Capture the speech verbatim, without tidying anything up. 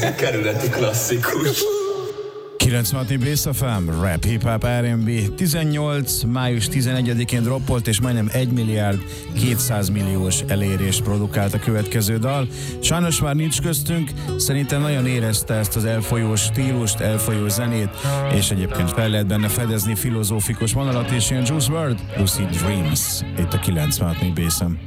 kerületi klasszikus. kilencvenhat Bass ef em, Rap, Hip Hop, er end bé. tizennyolc május tizenegyedikén droppolt, és majdnem egy milliárd kétszáz milliós elérést produkált a következő dal. Sajnos már nincs köztünk, szerintem nagyon érezte ezt az elfolyós stílust, elfolyós zenét, és egyébként fel lehet benne fedezni filozófikus vonalat, és ilyen Juice world, Lucid Dreams, itt a kilencvenhat Bass ef em.